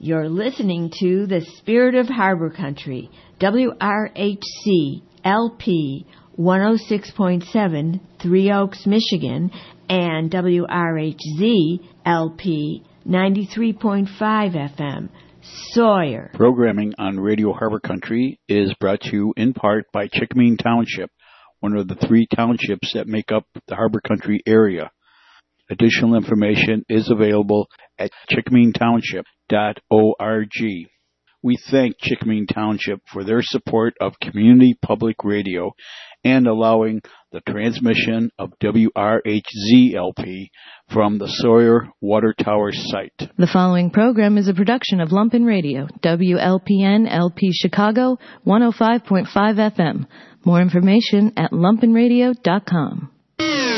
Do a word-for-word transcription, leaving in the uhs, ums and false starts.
You're listening to The Spirit of Harbor Country, W R H C L P one oh six point seven, Three Oaks, Michigan, and W R H Z L P ninety-three point five F M, Sawyer. Programming on Radio Harbor Country is brought to you in part by Chickmeen Township, one of the three townships that make up the Harbor Country area. Additional information is available at chickmeen township dot org. We thank Chickmeen Township for their support of community public radio and allowing the transmission of W R H Z L P from the Sawyer Water Tower site. The following program is a production of Lumpen Radio, W L P N L P Chicago, one oh five point five F M. More information at lumpen radio dot com.